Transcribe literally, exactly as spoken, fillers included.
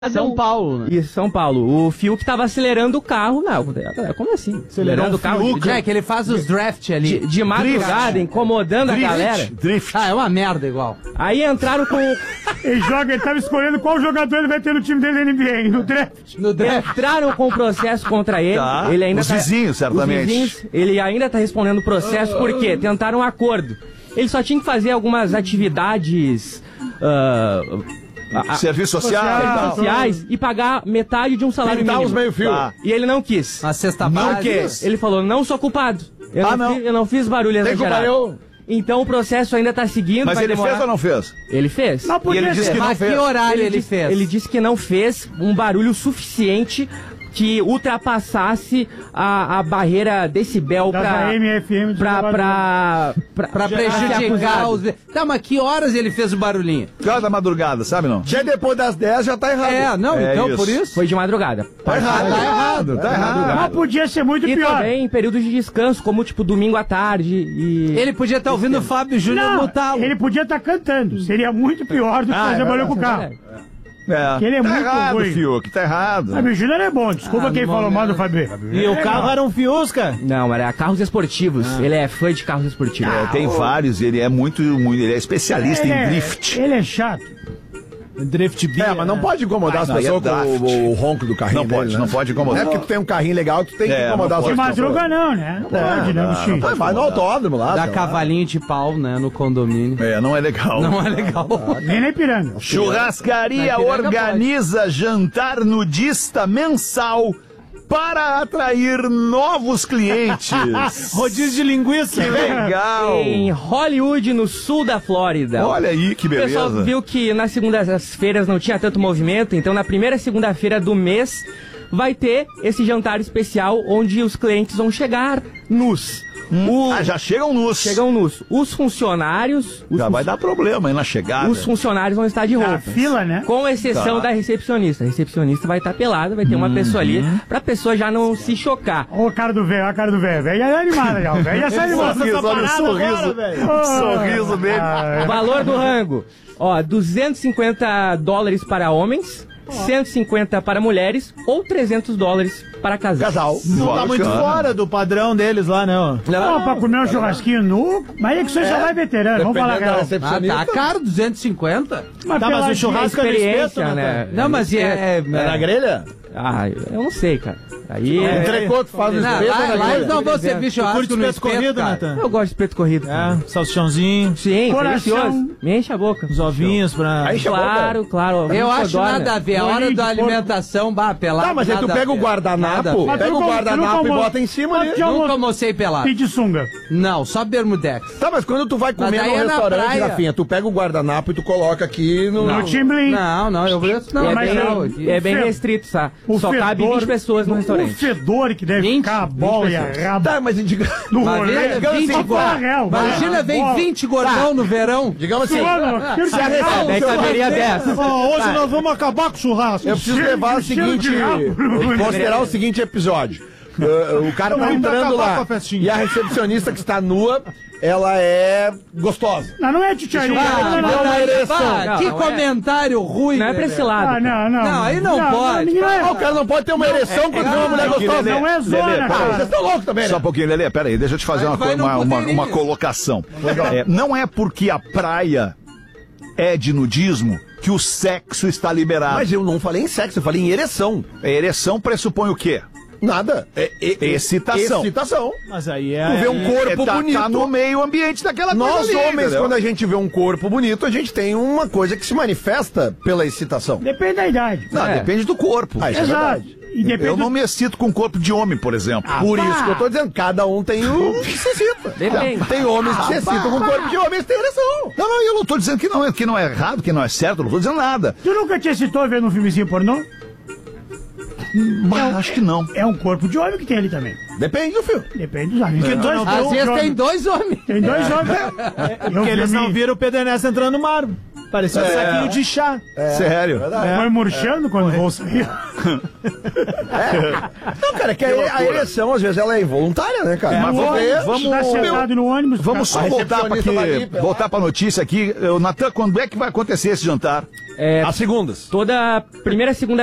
São Paulo, né? Isso, São Paulo. O Fiuk tava acelerando o carro. Não, como assim? Acelerando o carro. De, é que ele faz os draft ali. De, de madrugada, incomodando Drift. a galera. Drift. Ah, é uma merda igual. Aí entraram com... Ele joga, ele tava escolhendo qual jogador ele vai ter no time dele da N B A, no draft. No draft. Entraram com o processo contra ele. Tá. Ele ainda Os tá... vizinhos, certamente. Os vizinhos, ele ainda tá respondendo o processo, por quê? Tentaram um acordo. Ele só tinha que fazer algumas atividades... Uh, A, a, Serviços sociais, sociais e pagar metade de um salário Pintar mínimo. Os meio fio. Tá. E ele não quis. A cesta Não base. quis. Ele falou, não sou culpado. Eu, ah, não, não. Fiz, eu não fiz barulho exagerado. Eu... Então o processo ainda tá seguindo. Mas vai ele demorar. fez ou não fez? Ele fez. Não, e ele disse que não Mas fez. que horário ele, ele, ele disse, fez? Ele disse que não fez um barulho suficiente que ultrapassasse a, a barreira decibel pra, A M F M de pra, pra, pra, Pra prejudicar os... Tá, mas que horas ele fez o barulhinho? Que hora da madrugada, sabe não? Já depois das dez já tá errado. É, não, É então isso. por isso... Foi de madrugada. Tá errado, tá errado, tá errado. Mas podia ser muito E pior. também em períodos de descanso, como tipo domingo à tarde e... Ele podia estar ouvindo o Fábio Júnior Não, mutá-lo. ele podia estar cantando. Seria muito pior do que Ah, fazer é barulho com o verdade, carro. É. Que ele é tá muito errado, ruim. Fiuk, tá errado. Fábio Júnior é bom, desculpa Ah, quem no falou momento. mal do Fábio. E o carro era um Fiusca? Não, era carros esportivos. Ele é fã de carros esportivos. É, tem vários, ele é muito, muito, ele é especialista Ele em é, drift. ele é chato. Drift B. É, mas não pode incomodar as Não, aí é pessoas com draft. o, o ronco do carrinho Não pode, dele, né? não pode incomodar. Não é porque tu tem um carrinho legal, tu tem que É, incomodar não as De pode. pessoas. madruga não, né? Não pode, né, não, bichinho? não pode. Vai no autódromo lá. Dá sei lá. cavalinho de pau, né, no condomínio. É, não é legal. Não é legal. Nem na Ipiranga. Churrascaria Na Ipiranga organiza jantar nudista mensal para atrair novos clientes. Rodízio de linguiça. Que legal. Em Hollywood, no sul da Flórida. Olha aí que O pessoal beleza. viu que nas segundas-feiras não tinha tanto movimento, então na primeira segunda-feira do mês vai ter esse jantar especial onde os clientes vão chegar nus. O- Ah, já chegam nus. Chegam nus. Os funcionários... Os Já fun- vai dar problema aí na chegada. Os funcionários vão estar de Na roupas. fila, né? Com exceção Tá. da recepcionista. A recepcionista vai estar pelada, vai ter uma pessoa ali, pra pessoa já não se chocar. Olha a cara do velho, olha a cara do velho. Velho já é animada já. O velho já sai animado. Sorriso, olha o sorriso. Oh, sorriso dele. ah, O valor do rango, ó, duzentos e cinquenta dólares para homens, cento e cinquenta para mulheres ou trezentos dólares para casais. Casal. Não tá muito fora do padrão deles lá, né? ó. Não, pra comer um churrasquinho nu, mas é que você já vai veterano, vamos falar a Dependendo da real. Ah, recepcionista. tá caro, duzentos e cinquenta? Mas Tá, mas pela o churrasco é no Experiência, espeto, né? Não, mas é... é, É na grelha? Ah, eu não sei, cara. Aí É. é... Entrecô, tu faz no Não, espeto lá, ou na lá grelha? eles não vão servir churrasco curte no espeto espeto, corrido, cara. Natan? Eu gosto de espeto corrido. É, salsichãozinho, Sim, Coração. delicioso. Me enche a boca. os ovinhos pra... Aí chegou, Claro, claro. Eu Muito acho codorna. nada a ver. A hora Bolinho da de porco. alimentação, bah, pelado. Tá, mas aí tu nada a pega o ver. guardanapo, Nada a ver. Mas pega tu o não- guardanapo tu e não bota em cima Mas ali. já Nunca almo- almocei pelado. Pedi sunga. Não, só bermudex. Tá, mas quando tu vai comer Mas num daí é na restaurante, praia. Rafinha, tu pega o guardanapo e tu coloca aqui no... No Timblin. Não, não, eu não, é, mas bem, eu- é bem o fe- restrito, tá? O Só cabe fedor- vinte pessoas no O restaurante. fedor que deve vinte, ficar a bola vinte e a pessoas. raba Tá, mas diga... no Mas rolê. vinte, Digamos vinte assim, igual. fala real, vai. Imagina, vem Bola. vinte gordão no verão. Digamos assim, Suando, aquilo se a que recepção- Daí caberia dez. hoje nós vamos acabar com o churrasco. Eu preciso Cheiro- levar o cheiro de seguinte... rabo. Considerar o seguinte episódio. Uh, o cara tá Vamos entrando acabar lá com a festinha. e a recepcionista que está nua, ela é gostosa. Não, não é tchutcharia. Ah, não, não, não, não, não, não. ereção. Ah, Não, que não é. comentário ruim. Não é pra Lelê. esse lado. Ah, não, não. Não, aí não pode. ninguém é- Ah, o cara não pode ter uma ereção quando vê uma mulher é que gostosa. Lelê- Não é Lelê, zona, pera aí, Vocês cara. estão loucos também, né? Só um pouquinho, Lelê, pera aí, deixa eu te fazer Aí uma, vai co- no uma, uma, puteirinho. uma colocação. É, não é porque a praia é de nudismo que o sexo está liberado. Mas eu não falei em sexo, eu falei em ereção. A ereção pressupõe o quê? Nada. É, é- Excitação. Excitação. Mas aí Tu vê um corpo É, tá, bonito. tá no meio ambiente daquela coisa Nós, ali, homens, entendeu? quando a gente vê um corpo bonito, a gente tem uma coisa que se manifesta pela excitação. Depende da idade. Não, É. depende do corpo. Ah, isso é Exato. verdade. E depende Eu não do... me excito com corpo de homem, por exemplo. Por isso que eu tô dizendo, cada um tem o que se excita. Depende. Tem homens que se excitam com corpo de homens que tem ereção. Não, não, eu não tô dizendo que não, é, que não é errado, que não é certo, eu não tô dizendo nada. Tu nunca te excitou vendo um filmezinho pornô? Mas acho que não. É um corpo de homem que tem ali também. Depende do filme. Depende dos homens. Que dois, Às um vezes homem. tem dois homens. Tem dois homens. Porque eles não viram o Pedernés entrando no mar. Parecia um saquinho de chá. Sério. Foi murchando quando o voo saiu. Não, cara, é que a, a ereção, às vezes, ela é involuntária, né, cara? Mas vamos, Tá vamos, sentado no ônibus. vamos só A voltar para recepcionista tá ali, pela- voltar pra notícia aqui. Ô, Natan, quando é que vai acontecer esse jantar? É, As segundas. toda primeira segunda